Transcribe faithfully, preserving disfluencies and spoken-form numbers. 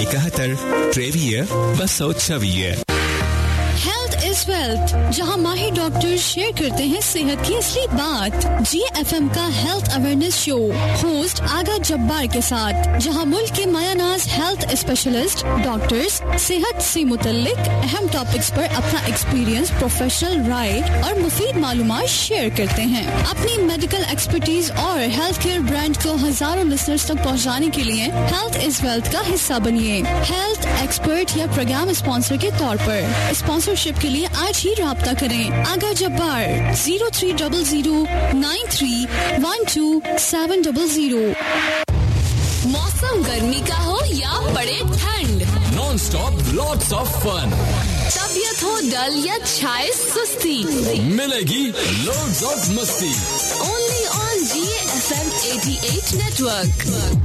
इकहत्तर ट्रेवियर बसो छवियर। Health is wealth, जहां माहिर डॉक्टर शेयर करते हैं सेहत की असली बात। जी एफ एम का हेल्थ अवेयरनेस शो होस्ट आगा जब्बार के साथ, जहां मुल्क के मायानाज हेल्थ स्पेशलिस्ट डॉक्टर्स सेहत से मुतल्लिक अहम टॉपिक्स पर अपना एक्सपीरियंस, प्रोफेशनल राय और मुफीद मालूमात शेयर करते हैं। अपनी मेडिकल एक्सपर्टीज और हेल्थ केयर ब्रांड को हजारों लिसनर्स तक पहुंचाने के लिए हेल्थ इज वेल्थ का हिस्सा बनिए। हेल्थ एक्सपर्ट या प्रोग्राम स्पॉन्सर के तौर पर स्पॉन्सरशिप के लिए आज ही राब्ता करें। आगा Jabbar zero three double zero nine three one two seven double zero. मौसम गर्मी का हो या पड़े ठंड, non stop lots of fun. तबीयत हो डल या छाए सुस्ती, मिलेगी लोड्स ऑफ मस्ती। Only on ji F M eighty eight network.